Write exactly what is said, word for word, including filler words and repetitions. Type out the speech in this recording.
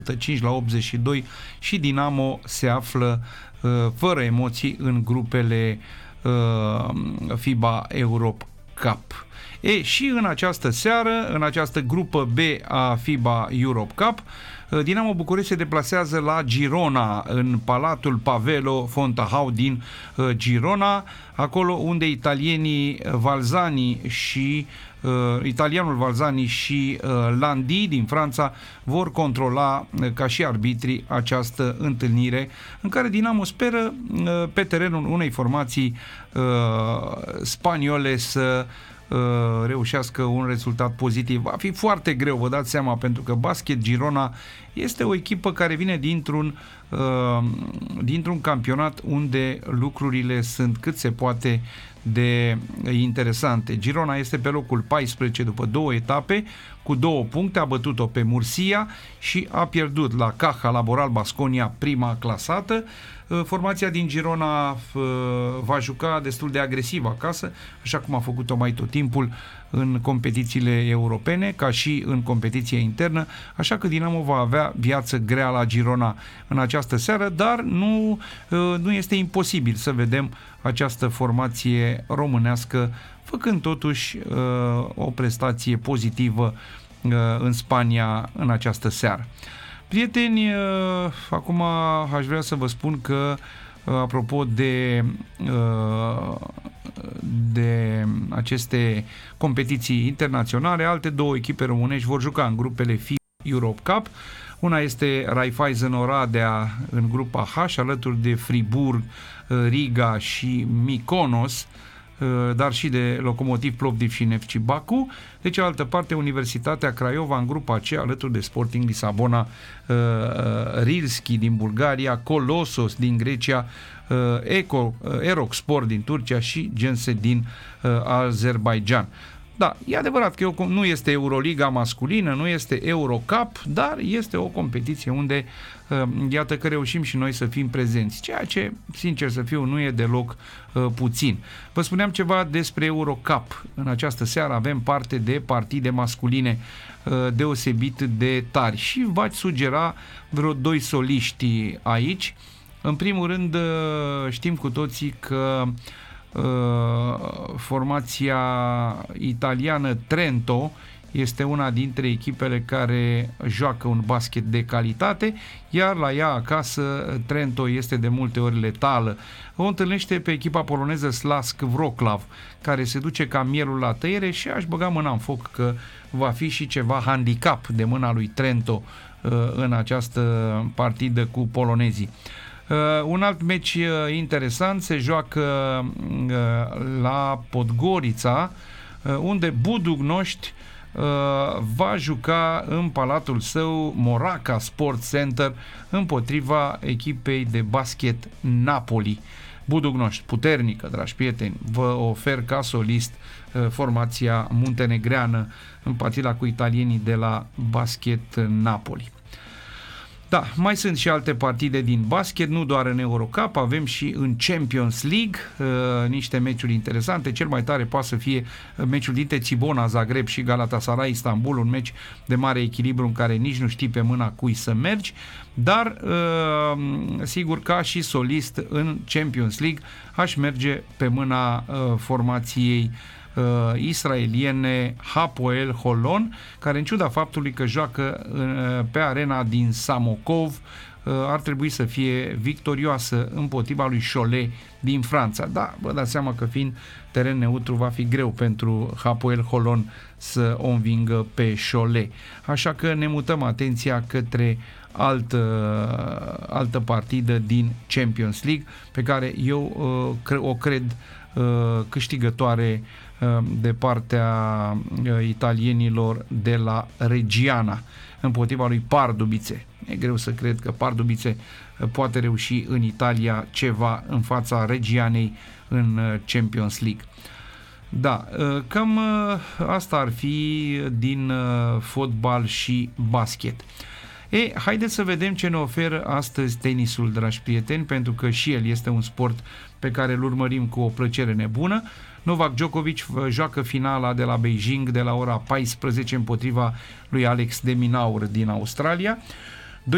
cinci la optzeci și doi și Dinamo se află uh, fără emoții în grupele uh, FIBA Europe Cup. E, și în această seară, în această grupă B a FIBA Europe Cup, Dinamo București se deplasează la Girona, în Palatul Pavelo Fontahau din uh, Girona, acolo unde italienii Valzani și uh, italianul Valzani și uh, Landi din Franța vor controla uh, ca și arbitrii această întâlnire, în care Dinamo speră uh, pe terenul unei formații uh, spaniole să reușească un rezultat pozitiv. Va fi foarte greu, vă dați seama, pentru că Basket Girona este o echipă care vine dintr-un uh, dintr-un campionat unde lucrurile sunt cât se poate de interesante. Girona este pe locul paisprezece după două etape, cu două puncte, a bătut-o pe Murcia și a pierdut la Caja Laboral Basconia, prima clasată. Formația din Girona va juca destul de agresiv acasă, așa cum a făcut-o mai tot timpul în competițiile europene, ca și în competiția internă, așa că Dinamo va avea viață grea la Girona în această seară, dar nu, nu este imposibil să vedem această formație românească făcând totuși o prestație pozitivă în Spania în această seară. Prieteni, acum aș vrea să vă spun că, apropo de, de aceste competiții internaționale, alte două echipe românești vor juca în grupele FIBA Europe Cup. Una este Raiffeisen Oradea în grupa H, alături de Fribourg, Riga și Mykonos, dar și de Lokomotiv Plovdiv și N F C Baku. De cealaltă parte, Universitatea Craiova în grupa C, alături de Sporting Lisabona, Rilski din Bulgaria, Colossos din Grecia, Eco, Erok Sport din Turcia și Gense din Azerbaijan. Da, e adevărat că nu este Euroliga masculină, nu este Eurocup, dar este o competiție unde iată că reușim și noi să fim prezenți, ceea ce, sincer să fiu, nu e deloc uh, puțin. Vă spuneam ceva despre Eurocup. În această seară avem parte de partide masculine uh, deosebit de tari și v-ați sugera vreo doi soliști aici. În primul rând, uh, știm cu toții că uh, formația italiană Trento este una dintre echipele care joacă un basket de calitate, iar la ea acasă Trento este de multe ori letală. O întâlnește pe echipa poloneză Slask Wroclaw, care se duce ca mielul la tăiere și aș băga mâna în foc că va fi și ceva handicap de mâna lui Trento uh, în această partidă cu polonezii. Uh, un alt meci uh, interesant se joacă uh, la Podgorița, uh, unde Budugnoști Uh, va juca în palatul său Moraca Sport Center împotriva echipei de basket Napoli. Budugnoști, puternică, dragi prieteni, vă ofer ca solist uh, formația muntenegreană în partida cu italienii de la basket Napoli. Da, mai sunt și alte partide din basket, nu doar în Eurocup, avem și în Champions League uh, niște meciuri interesante. Cel mai tare poate să fie meciul dintre Cibona Zagreb și Galatasaray Istanbul, un meci de mare echilibru în care nici nu știi pe mâna cui să mergi, dar uh, sigur, ca și solist în Champions League aș merge pe mâna uh, formației Uh, israeliene Hapoel Holon, care în ciuda faptului că joacă uh, pe arena din Samokov, uh, ar trebui să fie victorioasă împotriva lui Cholet din Franța. Da, vă dați seama că fiind teren neutru va fi greu pentru Hapoel Holon să o învingă pe Cholet. Așa că ne mutăm atenția către altă, altă partidă din Champions League, pe care eu uh, o cred uh, câștigătoare de partea italienilor de la Reggiana împotriva lui Pardubice. E greu să cred că Pardubice poate reuși în Italia ceva în fața Reggianei în Champions League. Da, cam asta ar fi din fotbal și basket. E, haideți să vedem ce ne oferă astăzi tenisul, dragi prieteni, pentru că și el este un sport pe care îl urmărim cu o plăcere nebună. Novak Djokovic joacă finala de la Beijing de la ora paisprezece împotriva lui Alex de Minaur din Australia.